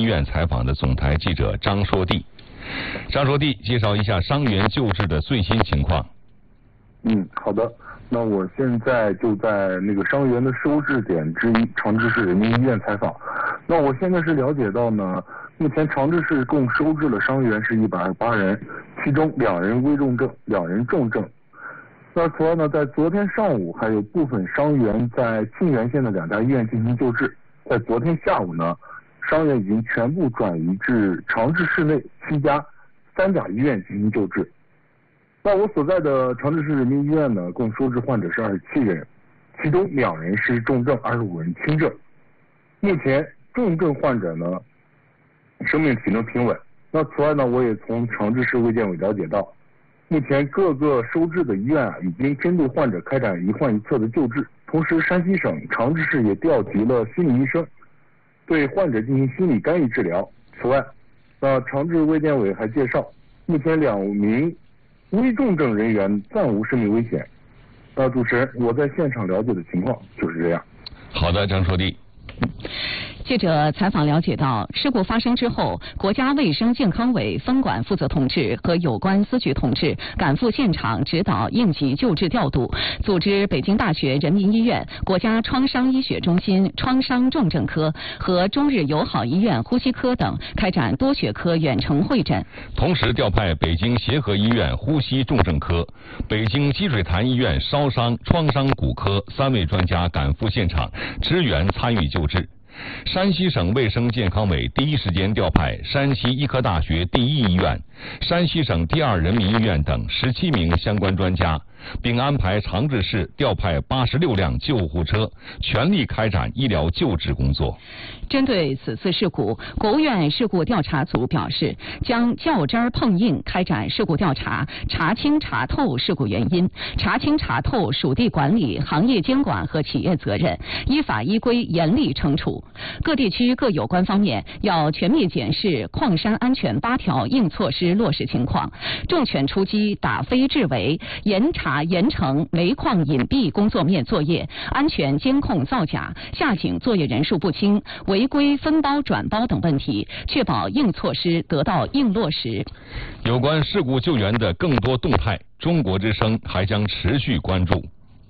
院采访的总台记者张说地。张说地介绍一下伤员救治的最新情况。 好的。那我现在就在那个伤员的收治点之一长治市人民医院采访。那我现在是了解到呢，目前长治市共收治了伤员是128人，其中2人危重症，2人重症。那此外呢，在昨天上午还有部分伤员在沁源县的2家医院进行救治。在昨天下午呢，伤员已经全部转移至长治市内7家3甲医院进行救治。那我所在的长治市人民医院呢，共收治患者是27人，其中2人是重症，25人轻症。目前重症患者呢，生命体征平稳。那此外呢，我也从长治市卫健委了解到，目前各个收治的医院已经针对患者开展一患一策的救治。同时，山西省长治市也调集了心理医生，对患者进行心理干预治疗。此外，长治卫健委还介绍，目前2名危重症人员暂无生命危险。主持人，我在现场了解的情况就是这样。 好的，张说地。 记者采访了解到，事故发生之后，国家卫生健康委分管负责同志和有关司局同志赶赴现场指导应急救治调度，组织北京大学人民医院、国家创伤医学中心创伤重症科和中日友好医院呼吸科等开展多学科远程会诊， 同时调派北京协和医院呼吸重症科、北京积水潭医院烧伤创伤骨科3位专家赶赴现场支援参与救治。山西省卫生健康委第一时间调派山西医科大学第一医院、山西省第2人民医院等17名相关专家，并安排长治市调派86辆救护车，全力开展医疗救治工作。 针对此次事故，国务院事故调查组表示，将较真儿碰硬开展事故调查，查清查透事故原因，查清查透属地管理、行业监管和企业责任，依法依规严厉惩处。各地区各有关方面要全面检视矿山安全8条硬措施落实情况，重拳出击打非治伪，严查严惩煤矿隐蔽工作面作业、安全监控造假、下井作业人数不清、违规分包转包等问题，确保硬措施得到硬落实。 有关事故救援的更多动态，中国之声还将持续关注。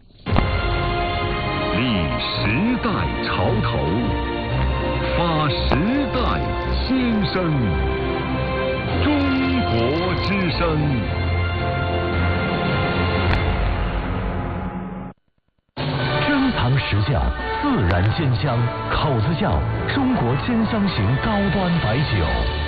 立时代潮头，发时代新声。中国之声。珍藏实窖，自然鲜香，口子窖，中国鲜香型高端白酒。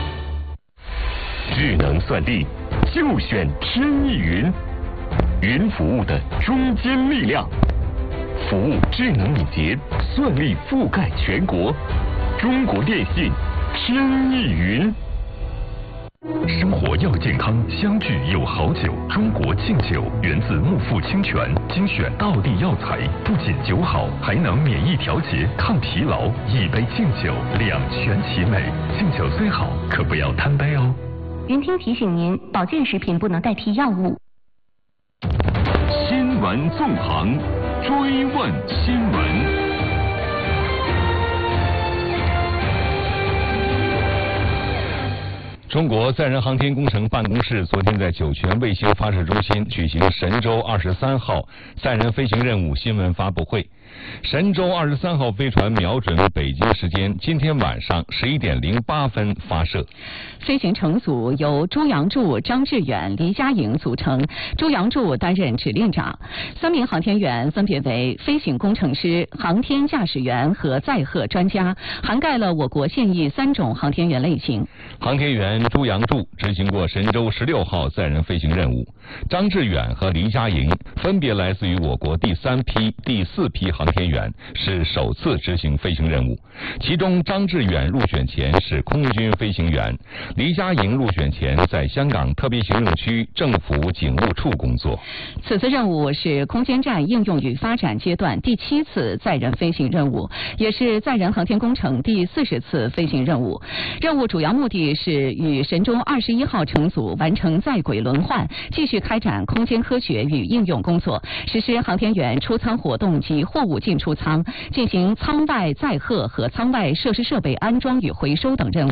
智能算地，就选天翼云，云服务的中坚力量。服务智能敏捷，算力覆盖全国。中国电信天翼云。生活要健康，相聚有好酒。中国劲酒源自木富清泉，精选道地药材，不仅酒好，还能免疫调节、抗疲劳。一杯劲酒，两全其美。劲酒虽好，可不要贪杯哦。 云听提醒您，保健食品不能代替药物。 新闻纵横，追问新闻。 中国载人航天工程办公室昨天在酒泉卫星发射中心举行神舟23号载人飞行任务新闻发布会。神舟23号飞船瞄准北京时间今天晚上11点08分发射。 飞行乘组由朱杨柱、张志远、黎佳颖组成，朱杨柱担任指令长，3名航天员分别为飞行工程师、航天驾驶员和载荷专家，涵盖了我国现役3种航天员类型。 航天员朱杨柱执行过神舟16号载人飞行任务，张志远和黎佳颖分别来自于我国第3批、第4批航天员，是首次执行飞行任务。其中张志远入选前是空军飞行员，黎佳颖入选前在香港特别行政区政府警务处工作。 此次任务是空间站应用与发展阶段第7次载人飞行任务，也是载人航天工程第40次飞行任务。任务主要目的是与神舟21号乘组完成在轨轮换，继续开展空间科学与应用工作，实施航天员出舱活动及货物进出舱，进行舱外载荷和舱外设施设备安装与回收等任务。